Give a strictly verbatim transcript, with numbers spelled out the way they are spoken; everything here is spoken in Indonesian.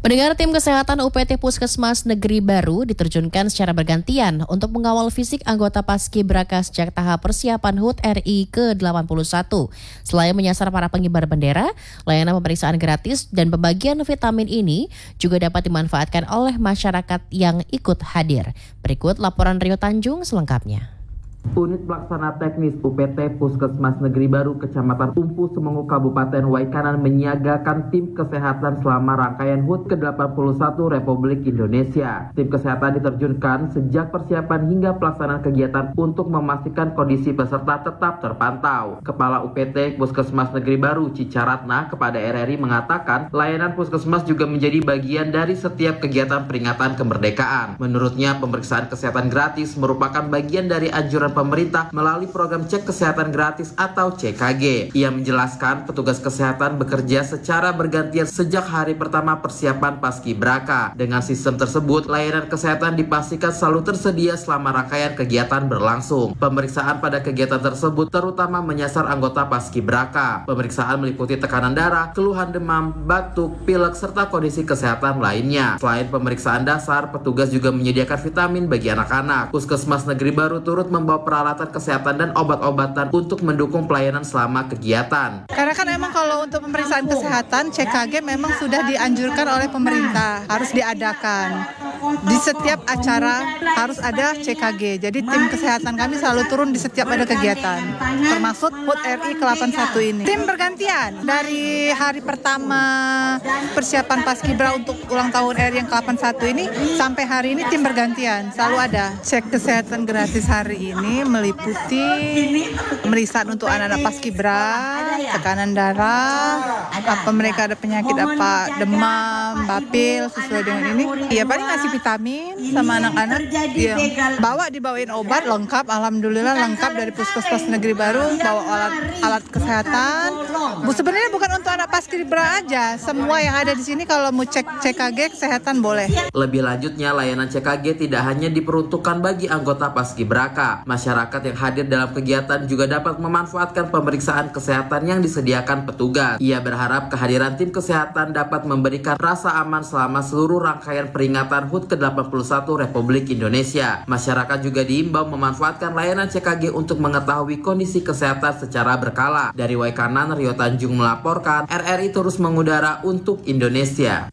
Pendengar, tim kesehatan U P T Puskesmas Negeri Baru diterjunkan secara bergantian untuk mengawal fisik anggota Paskibraka sejak tahap persiapan H U T R I ke delapan puluh satu. Selain menyasar para pengibar bendera, layanan pemeriksaan gratis dan pembagian vitamin ini juga dapat dimanfaatkan oleh masyarakat yang ikut hadir. Berikut laporan Rio Tanjung selengkapnya. Unit Pelaksana Teknis U P T Puskesmas Negeri Baru Kecamatan Umpu Semengu Kabupaten Waikanan menyiagakan tim kesehatan selama rangkaian H U T ke delapan puluh satu Republik Indonesia. Tim kesehatan diterjunkan sejak persiapan hingga pelaksanaan kegiatan untuk memastikan kondisi peserta tetap terpantau. Kepala U P T Puskesmas Negeri Baru Cicaratna kepada R R I mengatakan layanan puskesmas juga menjadi bagian dari setiap kegiatan peringatan kemerdekaan. Menurutnya, pemeriksaan kesehatan gratis merupakan bagian dari anjuran pemerintah melalui program cek kesehatan gratis atau C K G. Ia menjelaskan petugas kesehatan bekerja secara bergantian sejak hari pertama persiapan Paskibraka. Dengan sistem tersebut, layanan kesehatan dipastikan selalu tersedia selama rangkaian kegiatan berlangsung. Pemeriksaan pada kegiatan tersebut terutama menyasar anggota Paskibraka. Pemeriksaan meliputi tekanan darah, keluhan demam, batuk, pilek, serta kondisi kesehatan lainnya. Selain pemeriksaan dasar, petugas juga menyediakan vitamin bagi anak-anak. Puskesmas Negeri Baru turut membawa peralatan kesehatan dan obat-obatan untuk mendukung pelayanan selama kegiatan. Karena kan memang kalau untuk pemeriksaan kesehatan C K G memang sudah dianjurkan oleh pemerintah, harus diadakan. Di setiap acara harus ada C K G. Jadi tim kesehatan kami selalu turun di setiap ada kegiatan, termasuk H U T R I ke delapan puluh satu ini. Tim bergantian dari hari pertama persiapan Paskibra untuk ulang tahun R I yang ke delapan puluh satu ini sampai hari ini tim bergantian, selalu ada. Cek kesehatan gratis hari ini meliputi pemeriksaan untuk anak-anak Paskibra, tekanan darah, apa mereka ada penyakit apa, demam, bapil, sesuai dengan ini. Ya paling ngasih vitamin sama anak-anak. Ya, bawa dibawain obat lengkap, alhamdulillah lengkap dari Puskesmas Negeri Baru, bawa alat alat kesehatan. Bu, sebenarnya bukan untuk anak Paskibra aja, semua yang ada di sini kalau mau cek C K G kesehatan boleh. Lebih lanjutnya, layanan C K G tidak hanya diperuntukkan bagi anggota Paskibraka. Masyarakat yang hadir dalam kegiatan juga dapat memanfaatkan pemeriksaan kesehatan yang disediakan petugas. Ia berharap kehadiran tim kesehatan dapat memberikan rasa aman selama seluruh rangkaian peringatan H U T ke delapan puluh satu Republik Indonesia. Masyarakat juga diimbau memanfaatkan layanan C K G untuk mengetahui kondisi kesehatan secara berkala. Dari Waikanan, Rio Tanjung melaporkan, R R I terus mengudara untuk Indonesia.